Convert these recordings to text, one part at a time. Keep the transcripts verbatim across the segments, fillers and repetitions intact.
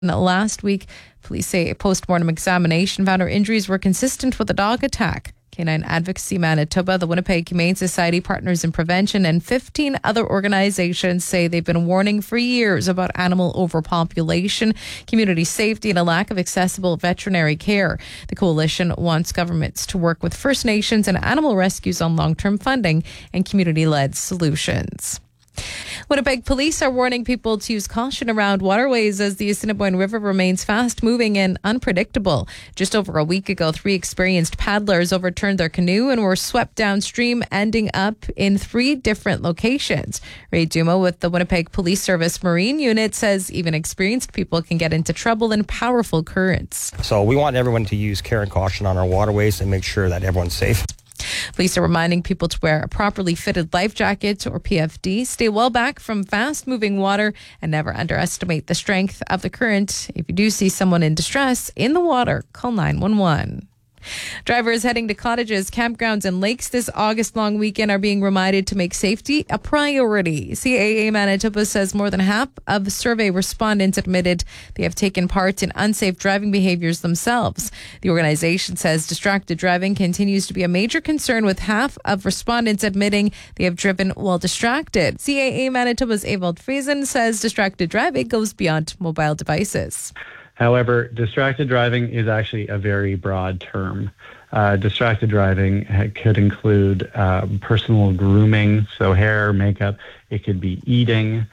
Last week, police say a post-mortem examination found her injuries were consistent with a dog attack. Canine Advocacy Manitoba, the Winnipeg Humane Society, Partners in Prevention, and fifteen other organizations say they've been warning for years about animal overpopulation, community safety, and a lack of accessible veterinary care. The coalition wants governments to work with First Nations and animal rescues on long-term funding and community-led solutions. Winnipeg police are warning people to use caution around waterways as the Assiniboine River remains fast-moving and unpredictable. Just over a week ago, three experienced paddlers overturned their canoe and were swept downstream, ending up in three different locations. Ray Duma with the Winnipeg Police Service Marine Unit says even experienced people can get into trouble in powerful currents. So we want everyone to use care and caution on our waterways and make sure that everyone's safe. Police are reminding people to wear a properly fitted life jacket or P F D, stay well back from fast-moving water, and never underestimate the strength of the current. If you do see someone in distress in the water, call nine one one. Drivers heading to cottages, campgrounds, and lakes this August long weekend are being reminded to make safety a priority. C A A Manitoba says more than half of survey respondents admitted they have taken part in unsafe driving behaviors themselves. The organization says distracted driving continues to be a major concern, with half of respondents admitting they have driven while distracted. C A A Manitoba's Ewald Friesen says distracted driving goes beyond mobile devices. However, distracted driving is actually a very broad term. Uh, distracted driving could include uh, personal grooming, so hair, makeup. It could be eating.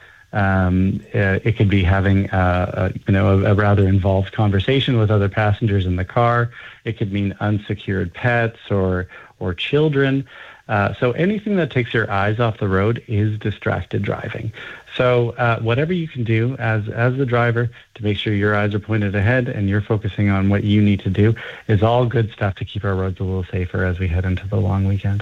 Um, it could be having uh, a, you know, a, a rather involved conversation with other passengers in the car. It could mean unsecured pets or or children. Uh, so anything that takes your eyes off the road is distracted driving. So uh, whatever you can do as as the driver to make sure your eyes are pointed ahead and you're focusing on what you need to do is all good stuff to keep our roads a little safer as we head into the long weekend.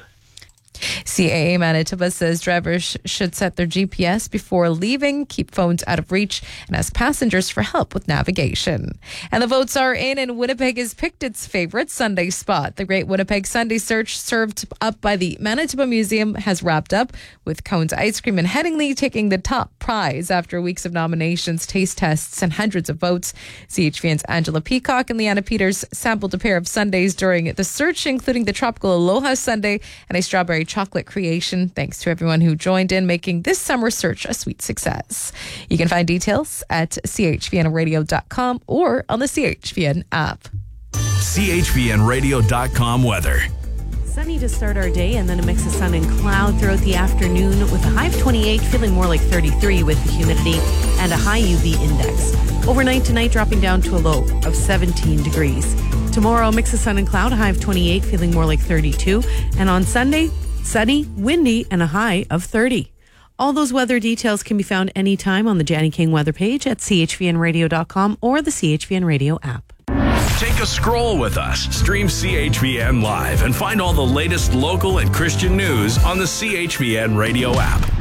C A A Manitoba says drivers should set their G P S before leaving, keep phones out of reach, and ask passengers for help with navigation. And the votes are in, and Winnipeg has picked its favorite Sunday spot. The Great Winnipeg Sunday Search, served up by the Manitoba Museum, has wrapped up, with Cone's Ice Cream and Headingley taking the top prize after weeks of nominations, taste tests, and hundreds of votes. C H V N's Angela Peacock and Leanna Peters sampled a pair of sundaes during the search, including the Tropical Aloha Sundae and a strawberry chocolate creation. Thanks to everyone who joined in, making this summer search a sweet success. You can find details at c h v n radio dot com or on the C H V N app. c h v n radio dot com weather. Sunny to start our day, and then a mix of sun and cloud throughout the afternoon, with a high of twenty-eight, feeling more like thirty-three with the humidity and a high U V index. Overnight tonight, dropping down to a low of seventeen degrees. Tomorrow, a mix of sun and cloud, a high of twenty-eight, feeling more like thirty-two. And on Sunday, sunny, windy, and a high of thirty. All those weather details can be found anytime on the Janny King weather page at c h v n radio dot com or the C H V N Radio app. Take a scroll with us. Stream C H V N Live and find all the latest local and Christian news on the C H V N Radio app.